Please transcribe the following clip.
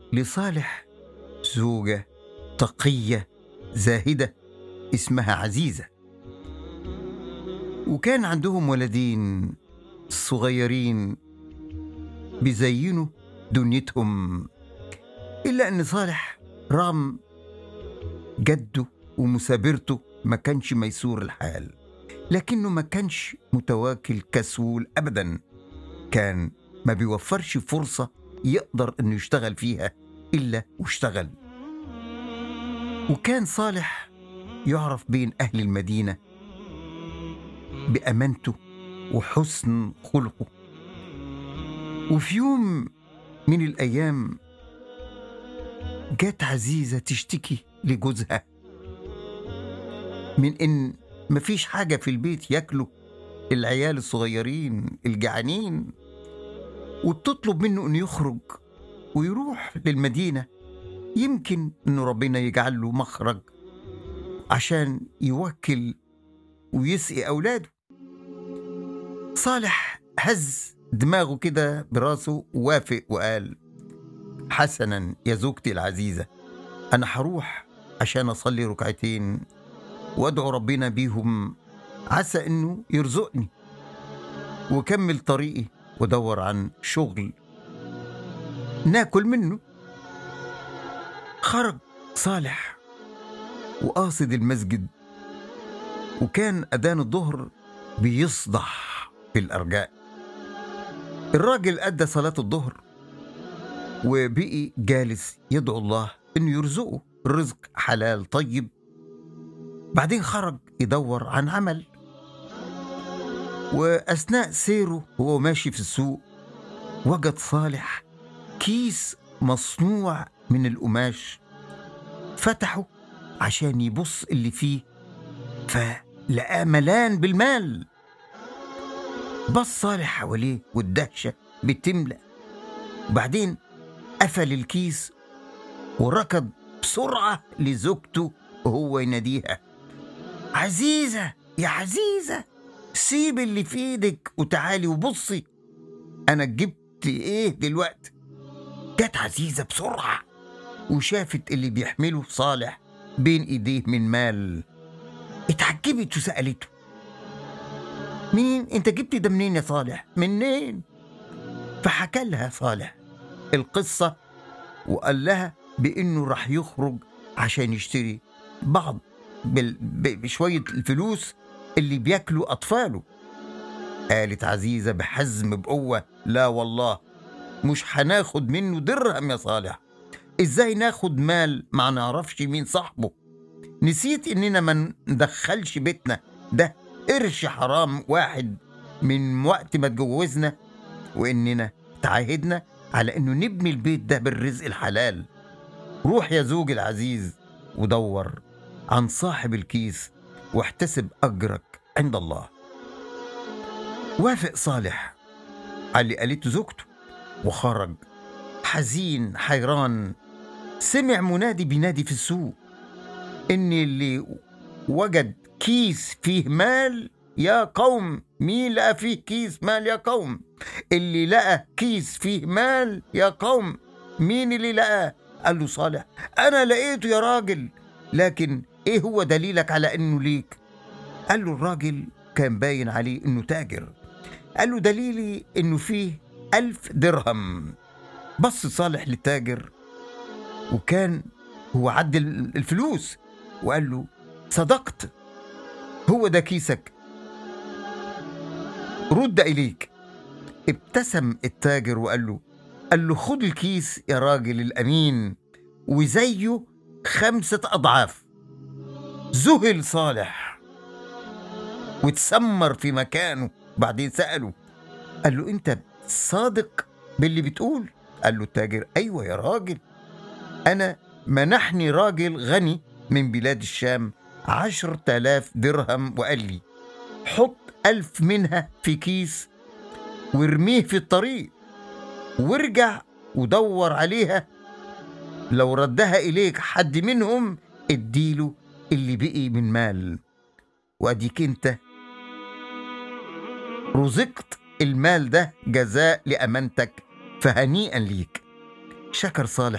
لصالح زوجة تقية زاهدة اسمها عزيزة، وكان عندهم ولدين صغيرين بيزينوا دنيتهم. إلا أن صالح رغم جده ومثابرته ما كانش ميسور الحال، لكنه ما كانش متواكل كسول أبدا، كان ما بيوفرش فرصة يقدر أنه يشتغل فيها إلا واشتغل. وكان صالح يعرف بين أهل المدينة بأمانته وحسن خلقه. وفي يوم من الأيام جات عزيزة تشتكي لجوزها من إن مفيش حاجة في البيت ياكلوا العيال الصغيرين الجعانين، وبتطلب منه إنه يخرج ويروح للمدينة، يمكن إنه ربنا يجعل له مخرج عشان يوكل ويسقي أولاده. صالح هز دماغه كده براسه ووافق وقال: حسنا يا زوجتي العزيزة، أنا هروح عشان أصلي ركعتين وأدعو ربنا بيهم، عسى إنه يرزقني وكمل طريقي ودور عن شغل ناكل منه. خرج صالح وقاصد المسجد، وكان أذان الظهر بيصدح في الأرجاء. الراجل أدى صلاة الظهر وبقي جالس يدعو الله إنه يرزقه رزق حلال طيب. بعدين خرج يدور عن عمل، وأثناء سيره وهو ماشي في السوق وجد صالح كيس مصنوع من القماش، فتحه عشان يبص اللي فيه فلقاه ملان بالمال. بص صالح حواليه والدهشة بتملأ، وبعدين قفل الكيس وركض بسرعة لزوجته وهو يناديها: عزيزة يا عزيزة، سيب اللي في ايدك وتعالي وبصي انا جبت ايه دلوقتي. جت عزيزة بسرعة وشافت اللي بيحمله صالح بين ايديه من مال، اتعجبت وسألته: مين انت جبت ده منين يا صالح؟ منين؟ فحكى لها صالح القصة وقال لها بانه راح يخرج عشان يشتري بعض بشوية الفلوس اللي بياكلوا أطفاله. قالت عزيزة بحزم بقوة: لا والله مش هناخد منه درهم يا صالح، ازاي ناخد مال ما نعرفش مين صاحبه؟ نسيت اننا ما ندخلش بيتنا ده قرش حرام واحد من وقت ما اتجوزنا، واننا تعاهدنا على انه نبني البيت ده بالرزق الحلال. روح يا زوجي العزيز ودور عن صاحب الكيس واحتسب أجرك عند الله. وافق صالح على اللي قالته زوجته وخرج حزين حيران. سمع منادي بينادي في السوق إن اللي وجد كيس فيه مال يا قوم، مين لقى فيه كيس مال يا قوم؟ اللي لقى كيس فيه مال يا قوم، مين اللي لقاه؟ قال له صالح: أنا لقيته يا راجل، لكن إيه هو دليلك على إنه ليك؟ قال له الراجل كان باين عليه إنه تاجر. قال له دليلي إنه فيه 1000 درهم. بص صالح للتاجر وكان هو عد الفلوس وقال له: صدقت، هو ده كيسك، رد إليك. ابتسم التاجر وقال له: خد الكيس يا راجل الأمين، وزيه 5 أضعاف. ذهل صالح وتسمر في مكانه. بعدين سأله، قال له: أنت صادق باللي بتقول؟ قال له التاجر: أيوة يا راجل، أنا منحني راجل غني من بلاد الشام 10,000 درهم وقال لي: حط 1000 منها في كيس وارميه في الطريق وارجع ودور عليها، لو ردها إليك حد منهم اديله اللي بقي من مال، وأديك أنت رزقت المال ده جزاء لأمانتك، فهنيئا ليك. شكر صالح